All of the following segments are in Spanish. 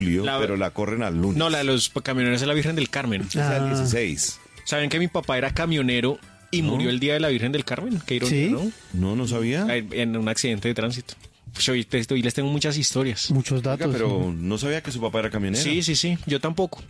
pero la corren al lunes. No, la de los camioneros es la Virgen del Carmen. Es al 16. ¿Saben que mi papá era camionero y murió el día de la Virgen del Carmen? Qué ironía, ¿Sí? ¿no? No sabía. En un accidente de tránsito. Pues hoy les tengo muchas historias. Muchos datos. Oiga, pero no sabía que su papá era camionero. Sí, yo tampoco.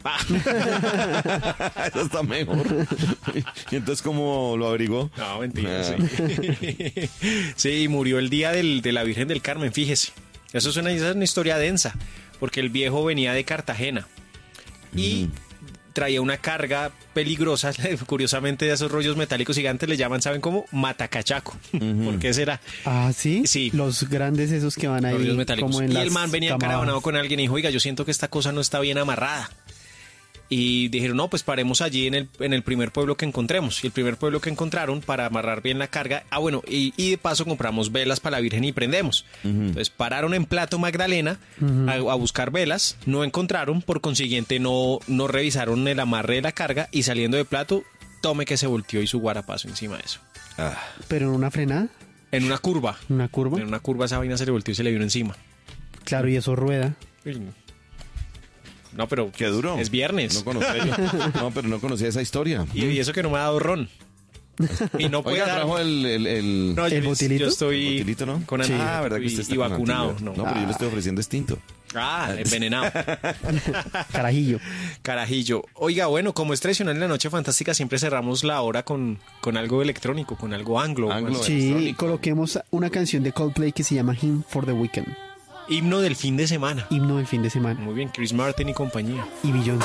Eso está mejor. ¿Y entonces cómo lo averiguó? No, mentira, sí. Sí, murió el día de la Virgen del Carmen, fíjese. Eso es una historia densa, porque el viejo venía de Cartagena y traía una carga peligrosa, curiosamente de esos rollos metálicos gigantes le llaman, ¿saben cómo? Matacachaco. ¿Por qué será? Ah, ¿sí? Sí. Los grandes esos que van ahí Rollos metálicos. como en Y las el man venía camadas. encaravanado con alguien y dijo, oiga, yo siento que esta cosa no está bien amarrada. Y dijeron, no, pues paremos allí en el primer pueblo que encontremos. Y el primer pueblo que encontraron para amarrar bien la carga, y de paso compramos velas para la Virgen y prendemos. Entonces pararon en Plato Magdalena a buscar velas, no encontraron, por consiguiente no revisaron el amarre de la carga y saliendo de Plato, tome que se volteó y su guarapazo encima de eso. Pero en una frenada, En una curva. una curva. En una curva esa vaina se le volteó y se le vino encima. Claro, y eso rueda. Uy, no, pero Qué duro. es viernes. No conocía No, pero no conocía esa historia. Y eso que no me ha dado ron. Y no puede Oiga, dar. trajo el No, ¿El botilito? Yo estoy botilito, ¿no? con Sí. Ah, ¿verdad que usted está y con vacunado. antídoto? No. No, pero yo le estoy ofreciendo extinto. Envenenado. Carajillo. Carajillo. Oiga, bueno, como es tradicional en la Noche Fantástica, siempre cerramos la hora con algo electrónico, con algo anglo. Anglo. Pues, Sí, Electrónico. coloquemos una canción de Coldplay que se llama Hymn for the Weekend. himno del fin de semana. Himno del fin de semana. Muy bien, Chris Martin y compañía. Y Beyoncé.